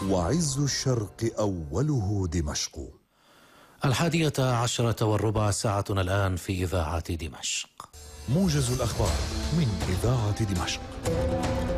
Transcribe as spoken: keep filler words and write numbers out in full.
وعز الشرق أوله دمشق. الحادية عشرة والربع، ساعتنا الآن في إذاعة دمشق. موجز الأخبار من إذاعة دمشق.